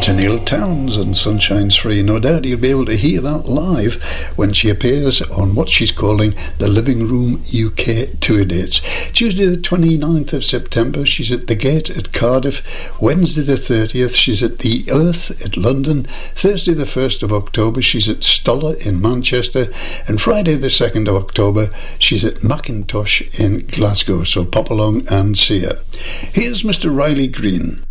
Neil Townsend, Sunshine's Free. No doubt you'll be able to hear that live when she appears on what she's calling the Living Room UK tour dates. Tuesday the 29th of September, she's at the Gate at Cardiff. Wednesday the 30th, she's at the Earth at London. Thursday the 1st of October, she's at Stoller in Manchester. And Friday the 2nd of October, she's at Macintosh in Glasgow. So pop along and see her. Here's Mr. Riley Green.